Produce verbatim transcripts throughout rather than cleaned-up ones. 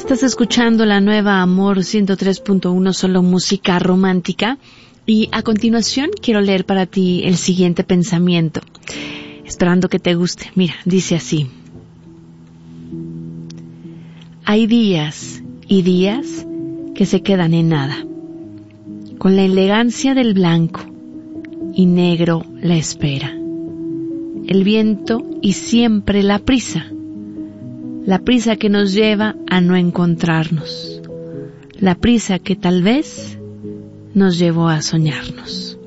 Estás escuchando la nueva Amor ciento tres punto uno, solo música romántica. Y a continuación quiero leer para ti el siguiente pensamiento, esperando que te guste. Mira, dice así: hay días y días que se quedan en nada, con la elegancia del blanco y negro la espera, el viento y siempre la prisa, la prisa que nos lleva a no encontrarnos, la prisa que tal vez nos llevó a soñarnos.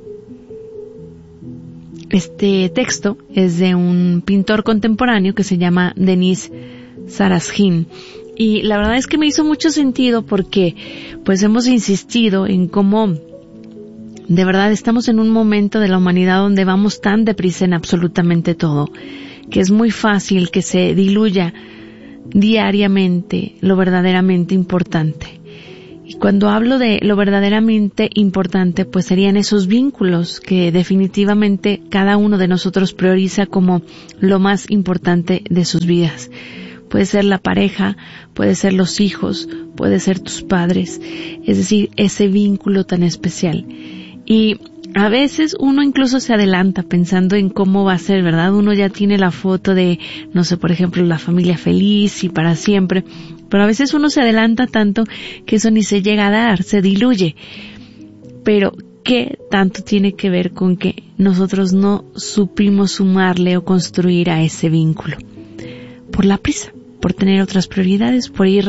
Este texto es de un pintor contemporáneo que se llama Denis Sarrazin, y la verdad es que me hizo mucho sentido porque pues hemos insistido en cómo de verdad estamos en un momento de la humanidad donde vamos tan deprisa en absolutamente todo, que es muy fácil que se diluya diariamente lo verdaderamente importante. Y cuando hablo de lo verdaderamente importante, pues serían esos vínculos que definitivamente cada uno de nosotros prioriza como lo más importante de sus vidas. Puede ser la pareja, puede ser los hijos, puede ser tus padres, es decir, ese vínculo tan especial. Y a veces uno incluso se adelanta pensando en cómo va a ser, ¿verdad? Uno ya tiene la foto de, no sé, por ejemplo, la familia feliz y para siempre, pero a veces uno se adelanta tanto que eso ni se llega a dar, se diluye. Pero, ¿qué tanto tiene que ver con que nosotros no supimos sumarle o construir a ese vínculo? Por la prisa, por tener otras prioridades, por ir